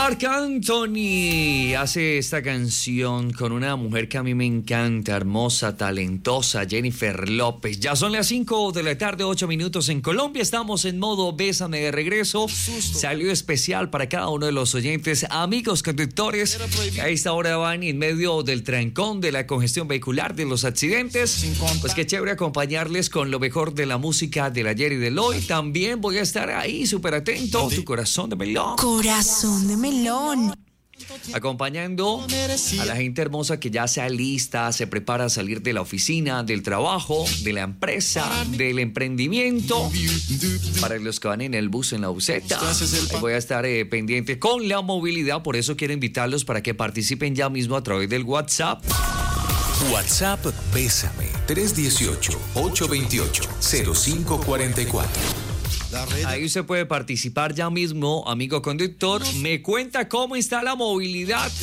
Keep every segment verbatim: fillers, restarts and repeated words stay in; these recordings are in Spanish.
Marc Anthony hace esta canción con una mujer que a mí me encanta, hermosa, talentosa, Jennifer López. Ya son las cinco de la tarde, ocho minutos en Colombia. Estamos en modo Bésame de regreso. Salió especial para cada uno de los oyentes, amigos conductores, que a esta hora van en medio del trancón, de la congestión vehicular, de los accidentes. Pues qué chévere acompañarles con lo mejor de la música del ayer y del hoy. También voy a estar ahí súper atento. Tu corazón de melón. Corazón de melón. Acompañando a la gente hermosa que ya se alista, se prepara a salir de la oficina, del trabajo, de la empresa, del emprendimiento. Para los que van en el bus, en la buseta, ahí voy a estar eh, pendiente con la movilidad. Por eso quiero invitarlos para que participen ya mismo a través del WhatsApp. WhatsApp Bésame tres uno ocho, ocho dos ocho, cero cinco cuatro cuatro. Ahí usted puede participar ya mismo, amigo conductor. Me cuenta cómo está la movilidad.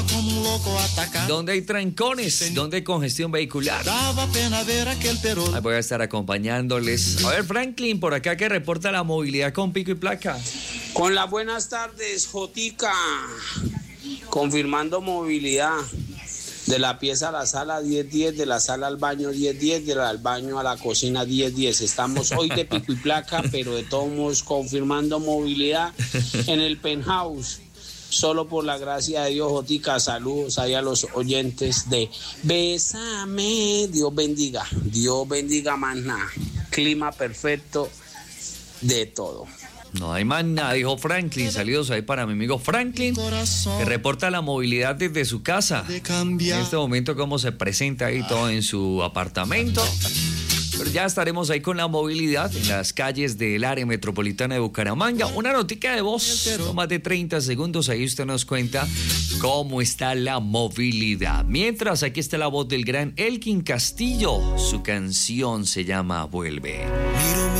¿Dónde hay trancones? ¿Dónde hay congestión vehicular? Ahí voy a estar acompañándoles. A ver, Franklin, por acá que reporta la movilidad con pico y placa. Con las buenas tardes, Jotica. Confirmando movilidad. De la pieza a la sala diez diez, de la sala al baño diez diez, del baño a la cocina diez diez. Estamos hoy de pico y placa, pero de todos modos confirmando movilidad en el penthouse. Solo por la gracia de Dios, Jotica, saludos ahí a los oyentes de Bésame. Dios bendiga, Dios bendiga más nada. Clima perfecto de todo. No hay más nada, dijo Franklin. Saludos ahí para mi amigo Franklin, que reporta la movilidad desde su casa. En este momento cómo se presenta ahí todo en su apartamento. Pero ya estaremos ahí con la movilidad en las calles del área metropolitana de Bucaramanga. Una notica de voz, no más de treinta segundos, ahí usted nos cuenta cómo está la movilidad. Mientras, aquí está la voz del gran Elkin Castillo. Su canción se llama Vuelve. Miro